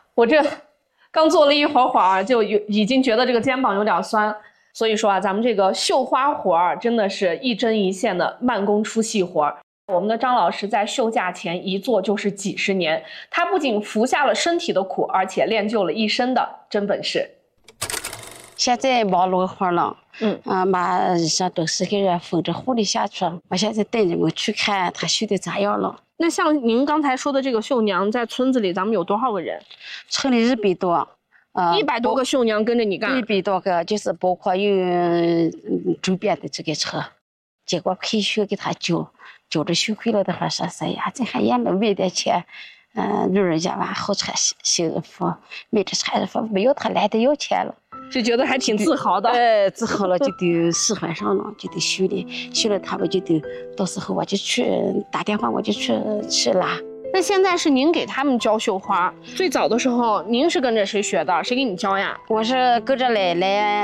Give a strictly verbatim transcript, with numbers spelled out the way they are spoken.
我这刚做了一会儿会儿，就有已经觉得这个肩膀有点酸。所以说啊，咱们这个绣花活儿真的是一针一线的慢工出细活儿。我们的张老师在绣架前一做就是几十年，他不仅服下了身体的苦，而且练就了一身的真本事。 现在忙落活了， 嗯啊，马上都是给人分着护理下去了。我现在等着我去看他绣的咋样了。 那像您刚才说的这个绣娘，在村子里咱们有多少个人？ 村里一百多，呃， 一百多个绣娘跟着你干。 一百多个，就是包括有嗯周边的这个车，结果培训给他教，教着学会了的话说是呀，这还也能卖点钱。嗯，路人家吧好穿新衣服，买着穿衣服没有他懒得要钱了， 就觉得还挺自豪的。 哎，自豪了就得喜欢上了，就得修的，修了他们就得到时候我就去打电话，我就去去拉。 那现在是您给他们教绣花，最早的时候您是跟着谁学的？谁给你教呀？ 我是跟着奶奶。